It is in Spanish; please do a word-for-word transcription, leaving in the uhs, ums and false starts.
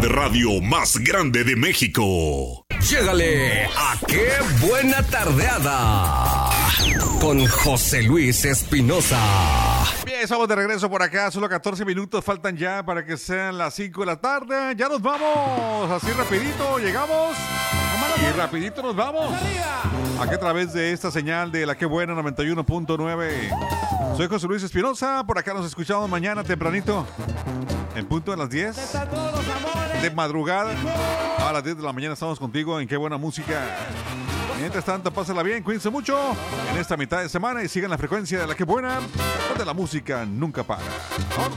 de radio más grande de México. Llégale a Qué Buena Tardeada con José Luis Espinosa. Bien, estamos de regreso por acá. Solo catorce minutos faltan ya para que sean las cinco de la tarde. Ya nos vamos. Así rapidito llegamos. Y rapidito nos vamos. Aquí a través de esta señal de la Qué Buena noventa y uno punto nueve. Soy José Luis Espinosa. Por acá nos escuchamos mañana tempranito. En punto de las diez. De madrugada. A las diez de la mañana estamos contigo en Qué Buena Música. Mientras tanto, pásala bien, cuídense mucho en esta mitad de semana y sigan la frecuencia de la Qué Buena, donde la música nunca para.